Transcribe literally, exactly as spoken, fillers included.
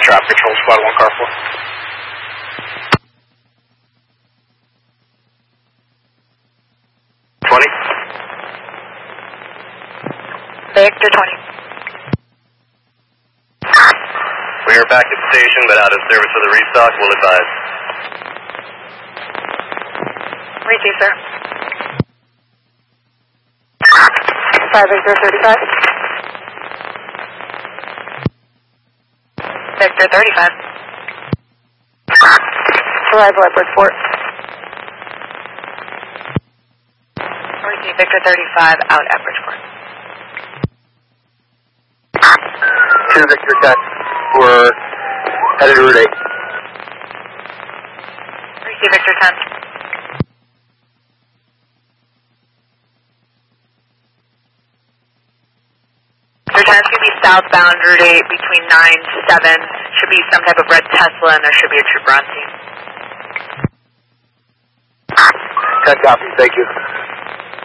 traffic control, squad one, car four. twenty. Victor twenty. We are back at station, but out of service for the restock. We'll advise. Receive, sir. five Victor thirty-five. Victor thirty-five. Arrival at Bridgeport. Receive Victor thirty-five out at Bridgeport. two Victor ten. We're headed to Route eight. Receive Victor ten. Victor ten is going to be southbound Route eight between nine to seven. Should be some type of red Tesla and there should be a trooper on scene. ten copy, thank you.